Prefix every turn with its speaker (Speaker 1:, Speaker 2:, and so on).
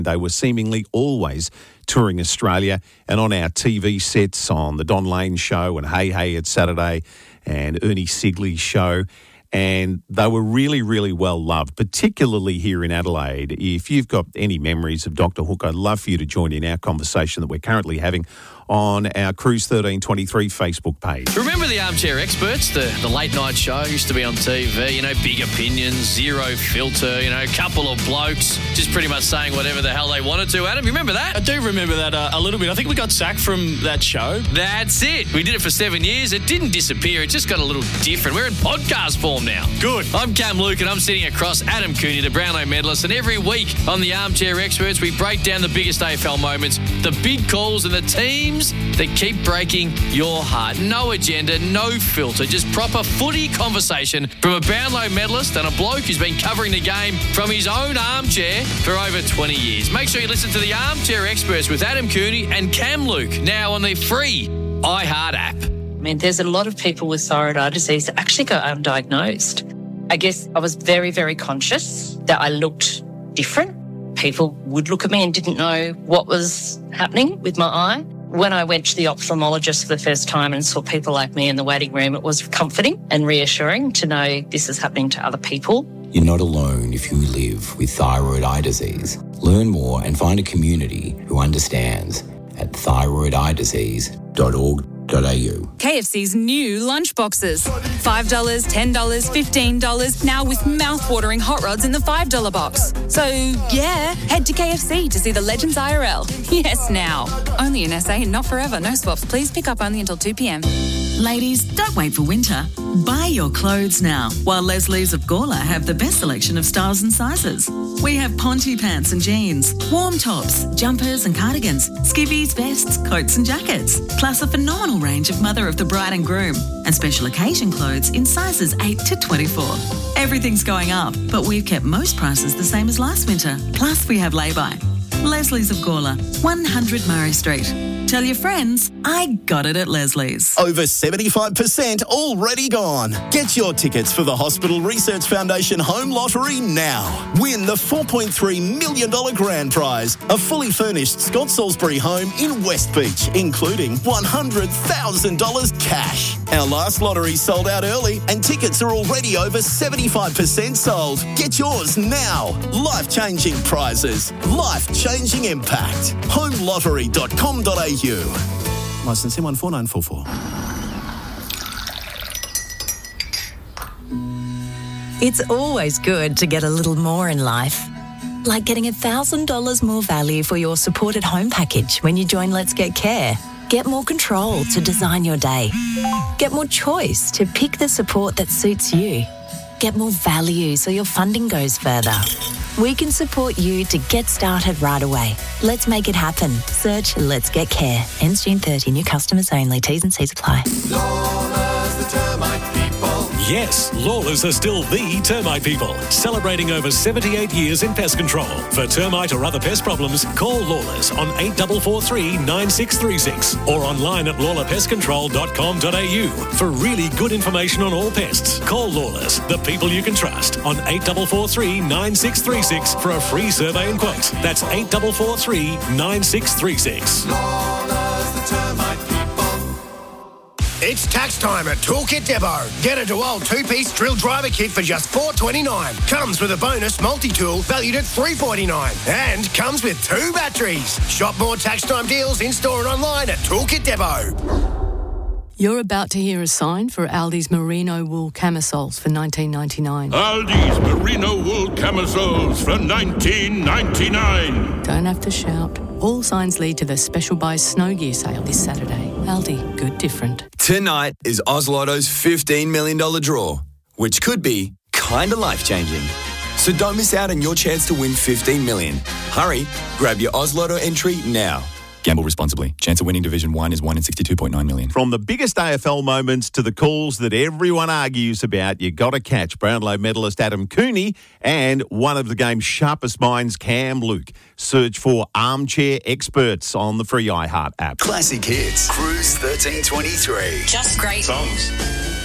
Speaker 1: They were seemingly always touring Australia and on our TV sets on the Don Lane Show and Hey Hey It's Saturday and Ernie Sigley's show. And they were really, really well loved, particularly here in Adelaide. If you've got any memories of Dr. Hook, I'd love for you to join in our conversation that we're currently having on our Cruise 1323 Facebook page.
Speaker 2: Remember the Armchair Experts, the late night show used to be on TV, big opinions, zero filter, a couple of blokes just pretty much saying whatever the hell they wanted to. Adam, you remember that?
Speaker 3: I do remember that a little bit. I think we got sacked from that show.
Speaker 2: That's it. We did it for 7 years. It didn't disappear. It just got a little different. We're in podcast form now.
Speaker 3: Good.
Speaker 2: I'm Cam Luke and I'm sitting across Adam Cooney, the Brownlow medalist, and every week on the Armchair Experts, we break down the biggest AFL moments, the big calls and the teams that keep breaking your heart. No agenda, no filter, just proper footy conversation from a Brownlow medalist and a bloke who's been covering the game from his own armchair for over 20 years. Make sure you listen to the Armchair Experts with Adam Cooney and Cam Luke now on the free iHeart app.
Speaker 4: I mean, there's a lot of people with thyroid eye disease that actually go undiagnosed. I guess I was very, very conscious that I looked different. People would look at me and didn't know what was happening with my eye. When I went to the ophthalmologist for the first time and saw people like me in the waiting room, it was comforting and reassuring to know this is happening to other people.
Speaker 5: You're not alone if you live with thyroid eye disease. Learn more and find a community who understands at thyroideyedisease.org.au.
Speaker 6: KFC's new lunch boxes. $5, $10, $15, now with mouth-watering hot rods in the $5 box. So, yeah, head to KFC to see the Legends IRL. Yes, now. Only in SA and not forever. No swaps. Please pick up only until 2 p.m.
Speaker 7: Ladies, don't wait for winter. Buy your clothes now, while Leslie's of Gawler have the best selection of styles and sizes. We have ponte pants and jeans, warm tops, jumpers and cardigans, skivvies, vests, coats and jackets, plus a phenomenal range of mother of the bride and groom and special occasion clothes in sizes 8 to 24. Everything's going up, but we've kept most prices the same as last winter. Plus, we have lay-by. Leslie's of Gawler, 100 Murray Street. Tell your friends, I got it at Leslie's.
Speaker 8: Over 75% already gone. Get your tickets for the Hospital Research Foundation Home Lottery now. Win the $4.3 million grand prize, a fully furnished Scott Salisbury home in West Beach, including $100,000 cash. Our last lottery sold out early and tickets are already over 75% sold. Get yours now. Life-changing prizes. Life-changing impact. Homelottery.com.au. Licence M14944.
Speaker 9: It's always good to get a little more in life. Like getting $1,000 more value for your supported home package when you join Let's Get Care. Get more control to design your day. Get more choice to pick the support that suits you. Get more value so your funding goes further. We can support you to get started right away. Let's make it happen. Search Let's Get Care. Ends June 30. New customers only. T's and C's apply.
Speaker 10: Lawlers, the termite people.
Speaker 11: Yes, Lawlers are still the termite people, celebrating over 78 years in pest control. For termite or other pest problems, call Lawlers on 8443 9636 or online at lawlerpestcontrol.com.au. For really good information on all pests, call Lawlers, the people you can trust, on 8443 9636 for a free survey and quote. That's 8443 9636.
Speaker 10: Lawlers, the termite people.
Speaker 12: It's tax time at Toolkit Depot. Get a DeWalt two-piece drill driver kit for just $4.29. Comes with a bonus multi-tool valued at $3.49. And comes with 2 batteries. Shop more tax time deals in-store and online at Toolkit Depot.
Speaker 13: You're about to hear a sign for Aldi's merino wool camisoles for $19.99.
Speaker 14: Aldi's merino wool camisoles for $19.99.
Speaker 13: Don't have to shout. All signs lead to the Special Buys Snow Gear sale this Saturday. Aldi, good different.
Speaker 15: Tonight is Oz Lotto's $15 million draw, which could be kind of life-changing. So don't miss out on your chance to win $15 million. Hurry, grab your Oz Lotto entry now.
Speaker 16: Gamble responsibly. Chance of winning Division 1 is 1 in 62.9 million.
Speaker 1: From the biggest AFL moments to the calls that everyone argues about, you got to catch Brownlow medalist Adam Cooney and one of the game's sharpest minds, Cam Luke. Search for Armchair Experts on the free iHeart app.
Speaker 17: Classic hits. Cruise 1323.
Speaker 6: Just great
Speaker 17: songs.